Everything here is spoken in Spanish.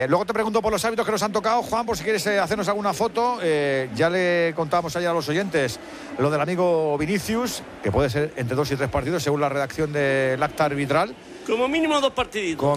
Luego te pregunto por los hábitos que nos han tocado, Juan, por si quieres hacernos alguna foto. Ya le contábamos ayer a los oyentes lo del amigo Vinicius, que puede ser entre 2 y 3 partidos según la redacción del acta arbitral. Como mínimo 2 partiditos.